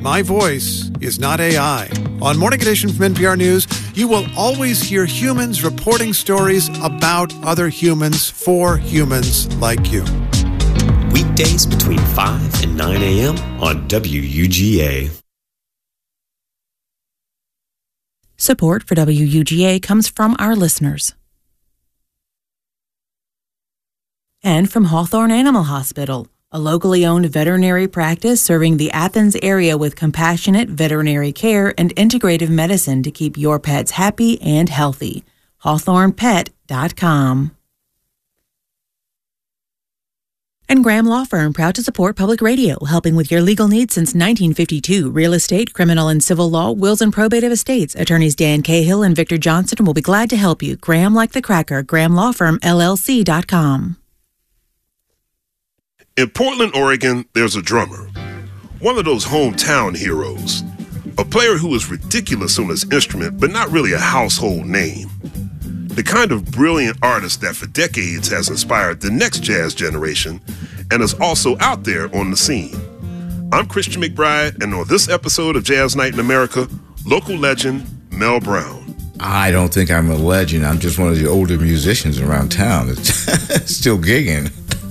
My voice is not AI. On Morning Edition from NPR News, you will always hear humans reporting stories about other humans for humans like you. Weekdays between 5 and 9 a.m. on WUGA. Support for WUGA comes from our listeners. And from Hawthorne Animal Hospital, a locally owned veterinary practice serving the Athens area with compassionate veterinary care and integrative medicine to keep your pets happy and healthy. HawthornePet.com. And Graham Law Firm, proud to support public radio, helping with your legal needs since 1952. Real estate, criminal and civil law, wills and probate of estates. Attorneys Dan Cahill and Victor Johnson will be glad to help you. Graham like the cracker, GrahamLawFirmLLC.com. In Portland, Oregon, there's a drummer, one of those hometown heroes, a player who is ridiculous on his instrument, but not really a household name. The kind of brilliant artist that for decades has inspired the next jazz generation and is also out there on the scene. I'm Christian McBride, and on this episode of Jazz Night in America, local legend Mel Brown. I don't think I'm a legend. I'm just one of the older musicians around town that's still gigging.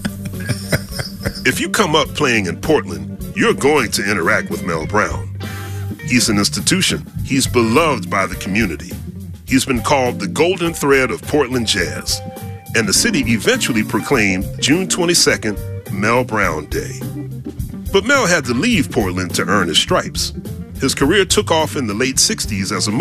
If you come up playing in Portland, you're going to interact with Mel Brown. He's an institution. He's beloved by the community. He's been called the golden thread of Portland jazz. And the city eventually proclaimed June 22nd, Mel Brown Day. But Mel had to leave Portland to earn his stripes. His career took off in the late 60s as a